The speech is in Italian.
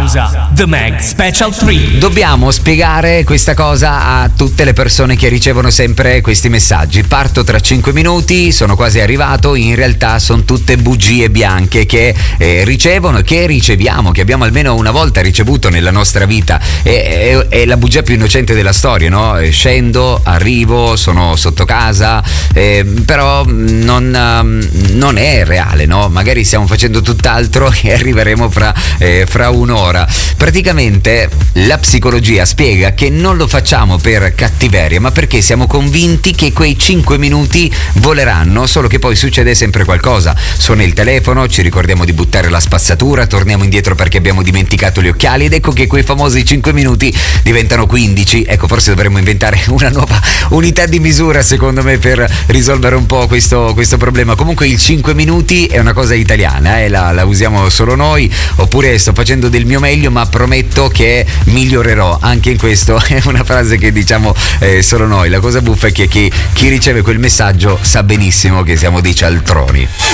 The Mag Special 3. Dobbiamo spiegare questa cosa a tutte le persone che ricevono sempre questi messaggi. Parto tra 5 minuti, sono quasi arrivato. In realtà sono tutte bugie bianche che ricevono e che riceviamo, che abbiamo almeno una volta ricevuto nella nostra vita. È la bugia più innocente della storia, no? Scendo, arrivo, sono sotto casa, però non è reale, no? Magari stiamo facendo tutt'altro e arriveremo fra un'ora. Praticamente la psicologia spiega che non lo facciamo per cattiveria, ma perché siamo convinti che quei 5 minuti voleranno, solo che poi succede sempre qualcosa. Suona il telefono, ci ricordiamo di buttare la spazzatura, torniamo indietro perché abbiamo dimenticato gli occhiali ed ecco che quei famosi 5 minuti diventano 15. Ecco, forse dovremmo inventare una nuova unità di misura, secondo me, per risolvere un po' questo problema. Comunque il 5 minuti è una cosa italiana, la usiamo solo noi, oppure sto facendo del mio meglio ma prometto che migliorerò. Anche in questo è una frase che diciamo solo noi. La cosa buffa è che chi riceve quel messaggio sa benissimo che siamo dei cialtroni.